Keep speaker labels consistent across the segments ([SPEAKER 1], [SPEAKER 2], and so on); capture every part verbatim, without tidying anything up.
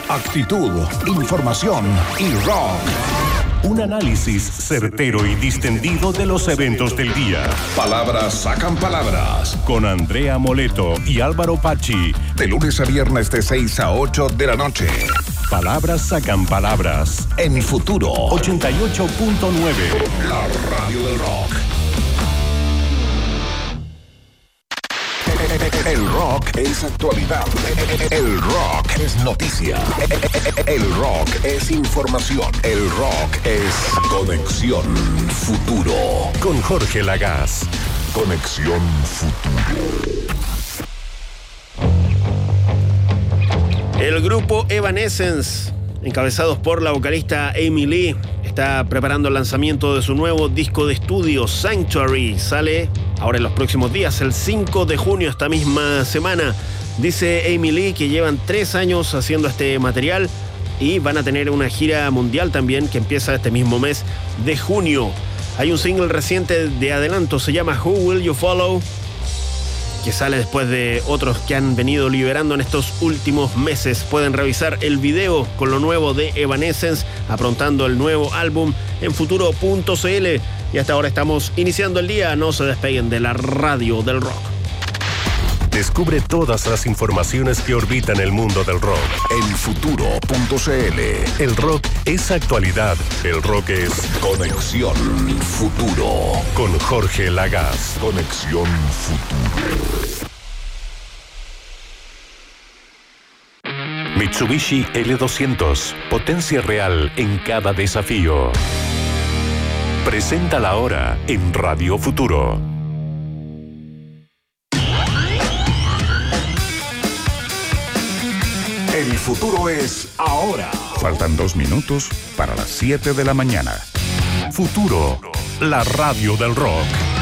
[SPEAKER 1] actitud, información y rock. Un análisis certero y distendido de los eventos del día. Palabras sacan palabras. Con Andrea Moleto y Álvaro Pachi. De lunes a viernes de seis a ocho de la noche. Palabras sacan palabras. En Futuro ochenta y ocho punto nueve. La radio del rock. El rock es actualidad. El rock es noticia. El rock es información. El rock es Conexión Futuro. Con Jorge Lagaz. Conexión Futuro.
[SPEAKER 2] El grupo Evanescence, encabezados por la vocalista Amy Lee, está preparando el lanzamiento de su nuevo disco de estudio, Sanctuary. Sale ahora en los próximos días, el cinco de junio, esta misma semana. Dice Amy Lee que llevan tres años haciendo este material y van a tener una gira mundial también que empieza este mismo mes de junio. Hay un single reciente de adelanto, se llama Who Will You Follow, que sale después de otros que han venido liberando en estos últimos meses. Pueden revisar el video con lo nuevo de Evanescence, aprontando el nuevo álbum en futuro punto cl. Y hasta ahora estamos iniciando el día. No se despeguen de la radio del rock.
[SPEAKER 1] Descubre todas las informaciones que orbitan el mundo del rock en futuro punto cl. El rock es actualidad. El rock es Conexión Futuro. Con Jorge Lagaz. Conexión Futuro. Mitsubishi L doscientos. Potencia real en cada desafío. Presenta la hora en Radio Futuro. El futuro es ahora. Faltan dos minutos para las siete de la mañana. Futuro, la radio del rock.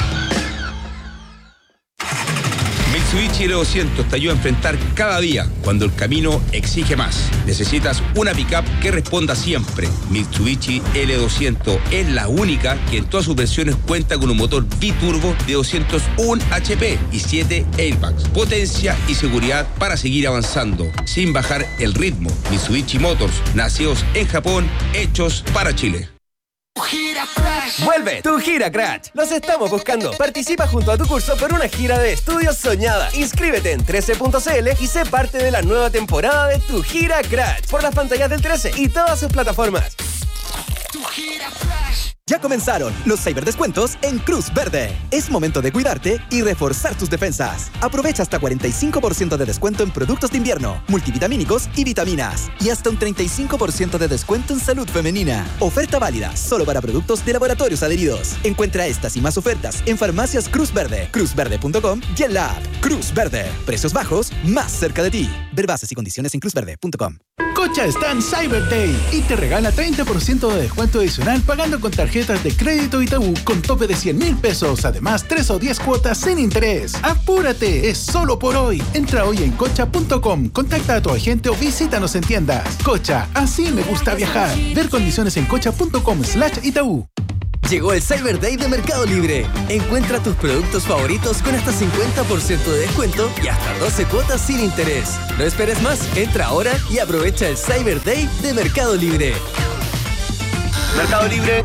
[SPEAKER 3] Mitsubishi L doscientos te ayuda a enfrentar cada día cuando el camino exige más. Necesitas una pickup que responda siempre. Mitsubishi L doscientos es la única que en todas sus versiones cuenta con un motor biturbo de doscientos uno H P y siete airbags. Potencia y seguridad para seguir avanzando sin bajar el ritmo. Mitsubishi Motors, nacidos en Japón, hechos para Chile.
[SPEAKER 4] Vuelve tu Gira Crash. Los estamos buscando. Participa junto a tu curso por una gira de estudios soñada. Inscríbete en trece punto cl y sé parte de la nueva temporada de tu Gira Crash por las pantallas del trece y todas sus plataformas. Tu Gira Crash. Ya comenzaron los ciberdescuentos en Cruz Verde. Es momento de cuidarte y reforzar tus defensas. Aprovecha hasta cuarenta y cinco por ciento de descuento en productos de invierno, multivitamínicos y vitaminas. Y hasta un treinta y cinco por ciento de descuento en salud femenina. Oferta válida solo para productos de laboratorios adheridos. Encuentra estas y más ofertas en Farmacias Cruz Verde, cruz verde punto com y en la app. Cruz Verde. Precios bajos, más cerca de ti. Ver bases y condiciones en cruz verde punto com.
[SPEAKER 5] Cocha está en Cyber Day y te regala treinta por ciento de descuento adicional pagando con tarjetas de crédito Itaú con tope de cien mil pesos. Además, tres o diez cuotas sin interés. ¡Apúrate! Es solo por hoy. Entra hoy en cocha punto com, contacta a tu agente o visítanos en tiendas. Cocha, así me gusta viajar. Ver condiciones en cocha punto com slash Itaú.
[SPEAKER 4] Llegó el Cyber Day de Mercado Libre. Encuentra tus productos favoritos con hasta cincuenta por ciento de descuento y hasta doce cuotas sin interés. No esperes más, entra ahora y aprovecha el Cyber Day de Mercado Libre.
[SPEAKER 2] Mercado Libre.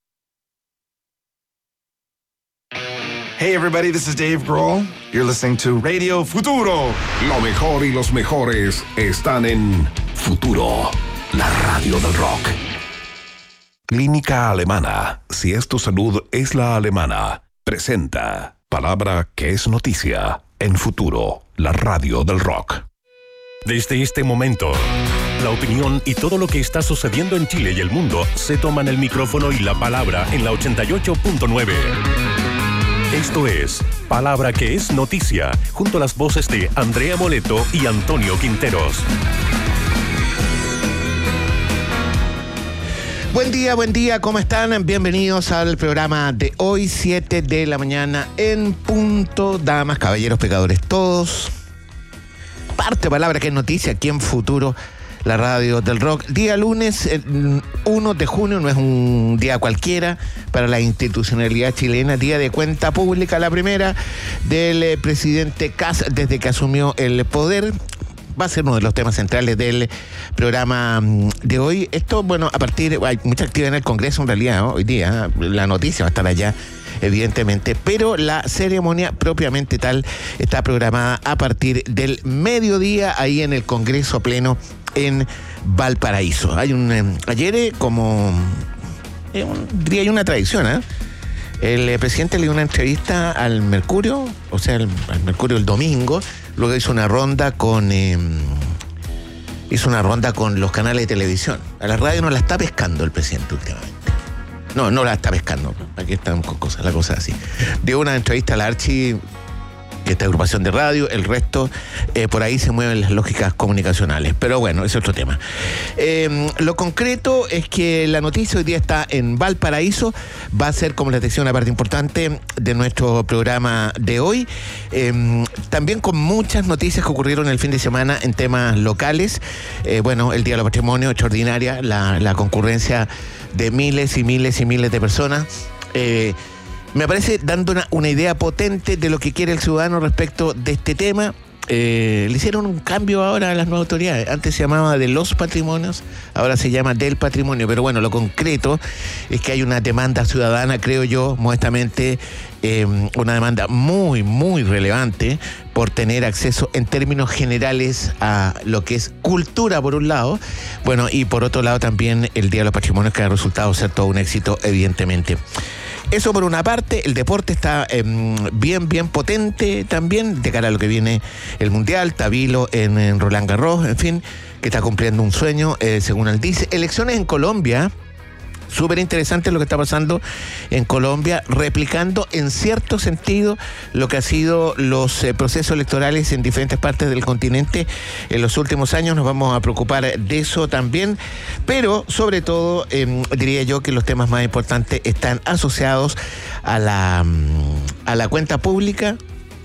[SPEAKER 6] Hey everybody, this is Dave Grohl. You're listening to Radio Futuro.
[SPEAKER 1] Lo mejor y los mejores están en Futuro, la radio del rock. Clínica Alemana. Si es tu salud, es la alemana. Presenta palabra que es noticia en Futuro, la radio del rock. Desde este momento, la opinión y todo lo que está sucediendo en Chile y el mundo se toman el micrófono y la palabra en la ochenta y ocho punto nueve. Esto es Palabra que es noticia, junto a las voces de Andrea Moleto y Antonio Quinteros.
[SPEAKER 7] Buen día, buen día, ¿cómo están? Bienvenidos al programa de hoy, siete de la mañana en punto. Damas, caballeros, pecadores, todos. Parte palabra que es noticia aquí en Futuro, la radio del rock. Día lunes, uno de junio, no es un día cualquiera para la institucionalidad chilena. Día de cuenta pública, la primera del presidente Kast desde que asumió el poder. va a ser uno de los temas centrales del programa de hoy. Esto, bueno, a partir, hay mucha actividad en el Congreso en realidad, ¿no? Hoy día, ¿eh? La noticia va a estar allá, evidentemente, pero la ceremonia propiamente tal está programada a partir del mediodía ahí en el Congreso Pleno en Valparaíso. Hay un, eh, ayer eh, como, eh, un, diría, hay una tradición, ¿eh? El eh, presidente le dio una entrevista al Mercurio, o sea, al, al Mercurio el domingo, luego hizo una ronda con eh, hizo una ronda con los canales de televisión. A la radio no la está pescando el presidente últimamente. No, no la está pescando. Aquí están con cosas, la cosa así. Dio una entrevista a la Archi, esta agrupación de radio, el resto, eh, por ahí se mueven las lógicas comunicacionales. Pero bueno, ese es otro tema. Eh, lo concreto es que la noticia hoy día está en Valparaíso. Va a ser, como les decía, una parte importante de nuestro programa de hoy. Eh, también con muchas noticias que ocurrieron el fin de semana en temas locales. Eh, bueno, el Día de los Patrimonios, extraordinaria, la, la concurrencia de miles y miles y miles de personas. Eh, Me parece dando una, una idea potente de lo que quiere el ciudadano respecto de este tema. Eh, le hicieron un cambio ahora a las nuevas autoridades. Antes se llamaba de los patrimonios, ahora se llama del patrimonio. Pero bueno, lo concreto es que hay una demanda ciudadana, creo yo, modestamente, eh, una demanda muy, muy relevante por tener acceso en términos generales a lo que es cultura, por un lado. Bueno, y por otro lado también el Día de los Patrimonios, que ha resultado ser todo un éxito, evidentemente. Eso por una parte. El deporte está eh, bien, bien potente también de cara a lo que viene el Mundial. Tabilo en, en Roland Garros, en fin, que está cumpliendo un sueño, eh, según él dice. Elecciones en Colombia. Súper interesante lo que está pasando en Colombia, replicando en cierto sentido lo que ha sido los eh, procesos electorales en diferentes partes del continente en los últimos años. Nos vamos a preocupar de eso también, pero sobre todo eh, diría yo que los temas más importantes están asociados a la, a la cuenta pública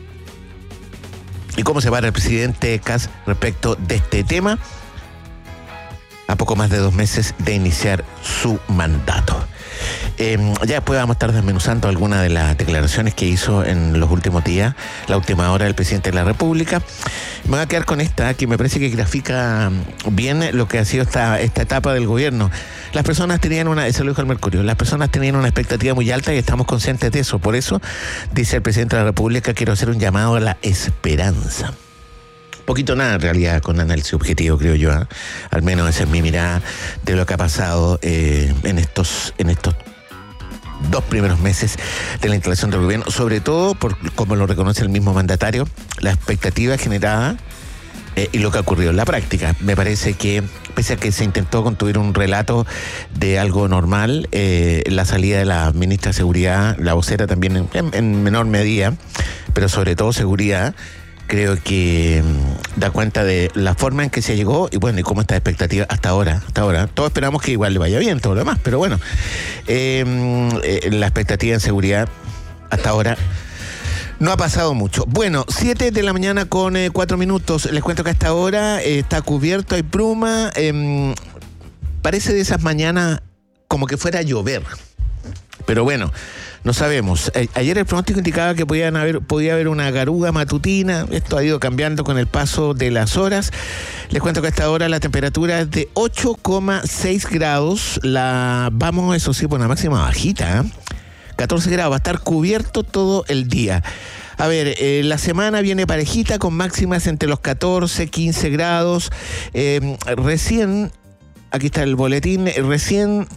[SPEAKER 7] y cómo se va el presidente Kast respecto de este tema, a poco más de dos meses de iniciar su mandato. Eh, ya después vamos a estar desmenuzando algunas de las declaraciones que hizo en los últimos días, la última hora del presidente de la República. Me voy a quedar con esta, que me parece que grafica bien lo que ha sido esta, esta etapa del gobierno. Las personas tenían una, eso lo dijo el Mercurio, las personas tenían una expectativa muy alta y estamos conscientes de eso. Por eso, dice el presidente de la República, quiero hacer un llamado a la esperanza. Poquito nada en realidad con análisis objetivo, creo yo, ¿eh? Al menos esa es mi mirada de lo que ha pasado eh, en estos en estos dos primeros meses de la instalación del gobierno, sobre todo por, como lo reconoce el mismo mandatario, la expectativa generada eh, y lo que ha ocurrido en la práctica. Me parece que, pese a que se intentó construir un relato de algo normal, eh, la salida de la ministra de Seguridad, la vocera también en, en menor medida, pero sobre todo seguridad, creo que mmm, da cuenta de la forma en que se llegó y bueno, y cómo está la expectativa hasta ahora, hasta ahora. Todos esperamos que igual le vaya bien todo lo demás, pero bueno, eh, eh, la expectativa en seguridad hasta ahora no ha pasado mucho. Bueno, siete de la mañana con eh, cuatro minutos. Les cuento que hasta ahora eh, está cubierto, hay bruma. Eh, parece de esas mañanas como que fuera a llover. Pero bueno, no sabemos. Eh, ayer el pronóstico indicaba que podían haber, podía haber una garuga matutina. Esto ha ido cambiando con el paso de las horas. Les cuento que hasta ahora la temperatura es de ocho coma seis grados. La vamos, eso sí, por una máxima bajita, ¿eh? catorce grados. Va a estar cubierto todo el día. A ver, eh, la semana viene parejita con máximas entre los catorce, quince grados. Eh, recién, aquí está el boletín, recién...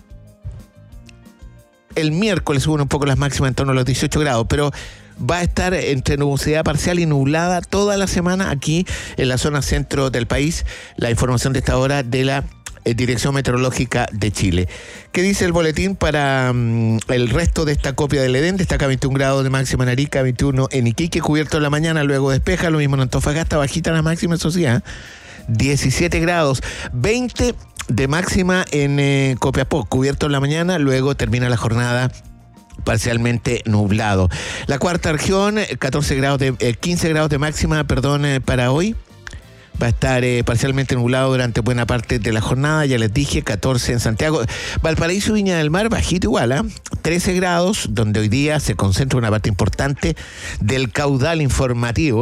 [SPEAKER 7] El miércoles suben un poco las máximas en torno a los dieciocho grados, pero va a estar entre nubosidad parcial y nublada toda la semana aquí en la zona centro del país. La información de esta hora de la eh, Dirección Meteorológica de Chile. ¿Qué dice el boletín para um, el resto de esta copia del Edén? Destaca veintiún grados de máxima en Arica, veintiuno en Iquique, cubierto en la mañana, luego despeja, lo mismo en Antofagasta, bajita la máxima, eso sí, ¿eh? diecisiete grados, veinte de máxima en eh, Copiapó, cubierto en la mañana, luego termina la jornada parcialmente nublado. La cuarta región, catorce grados de, eh, quince grados de máxima, perdón, eh, para hoy. Va a estar eh, parcialmente nublado durante buena parte de la jornada, ya les dije, catorce en Santiago. Valparaíso, Viña del Mar, bajito igual, ¿eh? trece grados, donde hoy día se concentra una parte importante del caudal informativo.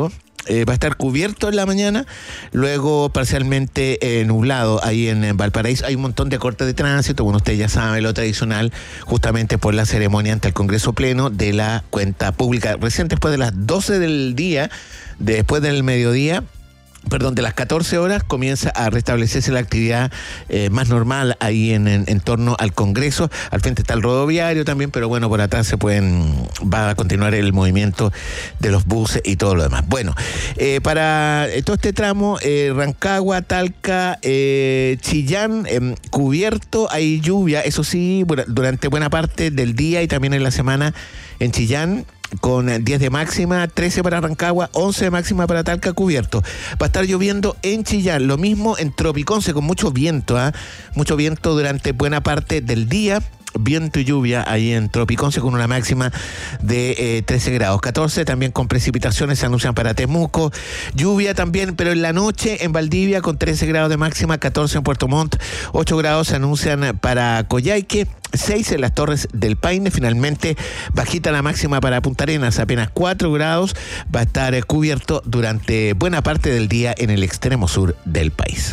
[SPEAKER 7] eh, va a estar cubierto en la mañana, luego parcialmente eh, nublado ahí en, en Valparaíso. Hay un montón de cortes de tránsito, bueno, usted ya sabe, lo tradicional, justamente por la ceremonia ante el Congreso Pleno de la cuenta pública. Recién después de las doce del día, después del mediodía, perdón, de las catorce horas comienza a restablecerse la actividad eh, más normal ahí en, en, en torno al Congreso. Al frente está el rodoviario también, pero bueno, por atrás se pueden, va a continuar el movimiento de los buses y todo lo demás. Bueno, eh, para todo este tramo, eh, Rancagua, Talca, eh, Chillán, eh, cubierto, hay lluvia, eso sí, durante buena parte del día y también en la semana en Chillán, con diez de máxima, trece para Rancagua, once de máxima para Talca, cubierto. Va a estar lloviendo en Chillán, lo mismo en Tropiconce, con mucho viento, ¿eh? mucho viento durante buena parte del día. Viento y lluvia ahí en Tropiconce con una máxima de eh, trece grados. catorce también con precipitaciones se anuncian para Temuco. Lluvia también, pero en la noche en Valdivia con trece grados de máxima, catorce en Puerto Montt, ocho grados se anuncian para Coyhaique, seis en las Torres del Paine. Finalmente bajita la máxima para Punta Arenas, apenas cuatro grados. Va a estar eh, cubierto durante buena parte del día en el extremo sur del país.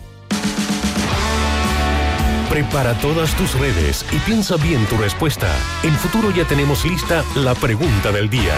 [SPEAKER 1] Prepara todas tus redes y piensa bien tu respuesta. En Futuro ya tenemos lista la pregunta del día.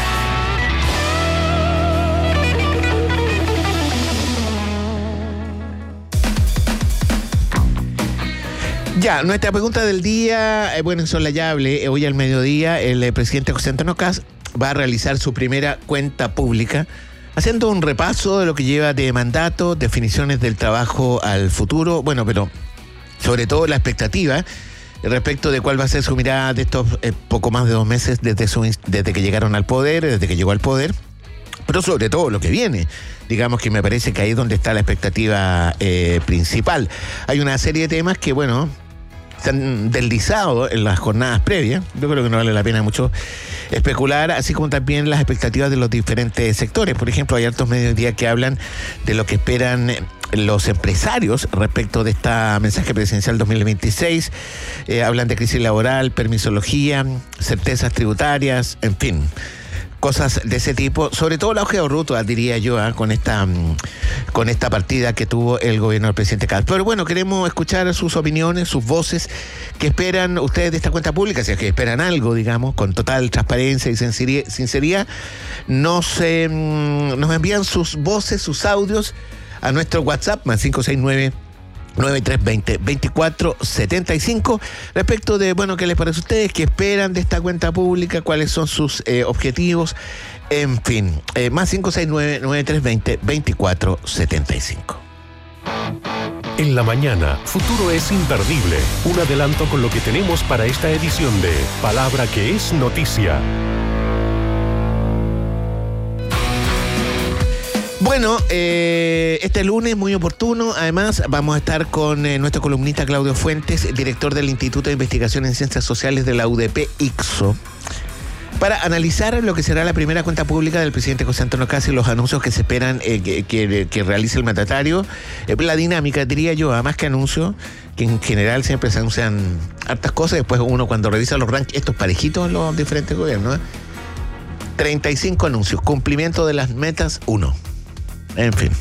[SPEAKER 7] Ya, nuestra pregunta del día, eh, bueno, insoslayable. Eh, hoy al mediodía el eh, presidente José Antonio Kast va a realizar su primera cuenta pública, haciendo un repaso de lo que lleva de mandato, definiciones del trabajo al futuro, bueno, pero sobre todo la expectativa respecto de cuál va a ser su mirada de estos eh, poco más de dos meses desde, su, desde que llegaron al poder, desde que llegó al poder, pero sobre todo lo que viene. Digamos que me parece que ahí es donde está la expectativa eh, principal. Hay una serie de temas que, bueno, se han deslizado en las jornadas previas. Yo creo que no vale la pena mucho especular, así como también las expectativas de los diferentes sectores. Por ejemplo, hay hartos medios de día que hablan de lo que esperan los empresarios respecto de esta mensaje presidencial dos mil veintiséis. Eh, hablan de crisis laboral, permisología, certezas tributarias, en fin, cosas de ese tipo, sobre todo la hoja de ruta, diría yo, ¿eh? con esta con esta partida que tuvo el gobierno del presidente Kast. Pero bueno, queremos escuchar sus opiniones, sus voces. ¿Qué esperan ustedes de esta cuenta pública? Si es que esperan algo, digamos, con total transparencia y sinceridad, nos, eh, nos envían sus voces, sus audios a nuestro WhatsApp, más cinco seis nueve, nueve tres dos cero, dos cuatro siete cinco, respecto de, bueno, ¿qué les parece a ustedes? ¿Qué esperan de esta cuenta pública? ¿Cuáles son sus eh, objetivos? En fin, eh, más cinco seis nueve, nueve tres dos cero, dos cuatro siete cinco.
[SPEAKER 1] En la mañana, Futuro es imperdible. Un adelanto con lo que tenemos para esta edición de Palabra que es Noticia.
[SPEAKER 7] Bueno, eh, este lunes muy oportuno. Además, vamos a estar con eh, nuestro columnista Claudio Fuentes, director del Instituto de Investigación en Ciencias Sociales de la U D P Ixo, para analizar lo que será la primera cuenta pública del presidente José Antonio Kast y los anuncios que se esperan eh, que, que, que realice el mandatario. Eh, la dinámica, diría yo, más que anuncios, que en general siempre se anuncian hartas cosas. Después uno, cuando revisa los rankings, estos parejitos en los diferentes gobiernos, ¿eh? treinta y cinco anuncios, cumplimiento de las metas, uno. En fin.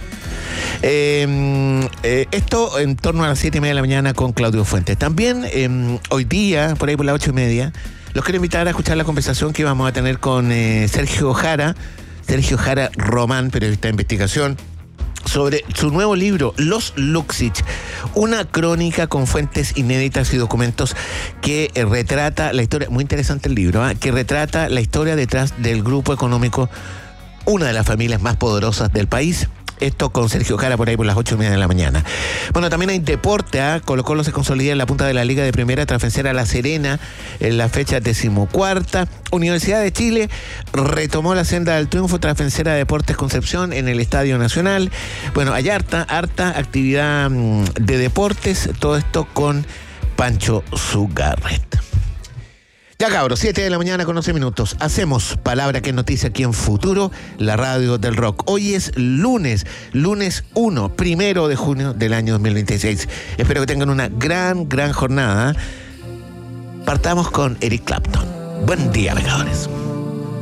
[SPEAKER 7] Eh, eh, esto en torno a las siete y media de la mañana con Claudio Fuentes. También eh, hoy día, por ahí por las ocho y media, los quiero invitar a escuchar la conversación que vamos a tener con eh, Sergio Jara, Sergio Jara Román, periodista de investigación, sobre su nuevo libro, Los Luxich, una crónica con fuentes inéditas y documentos que eh, retrata la historia, muy interesante el libro, ¿eh? que retrata la historia detrás del grupo económico, una de las familias más poderosas del país. Esto con Sergio Jara por ahí por las ocho y media de la mañana. Bueno, también hay deporte, ¿eh? Colo Colo se consolida en la punta de la Liga de Primera tras vencer a La Serena en la fecha decimocuarta. Universidad de Chile retomó la senda del triunfo tras vencer a Deportes Concepción en el Estadio Nacional. Bueno, hay harta, harta actividad de deportes, todo esto con Pancho Zugarret. Ya cabros, siete de la mañana con once minutos. Hacemos Palabra que es Noticia aquí en Futuro, la radio del rock. Hoy es lunes, lunes uno, primero de junio del año dos mil veintiséis. Espero que tengan una gran, gran jornada. Partamos con Eric Clapton. Buen día, pecadores.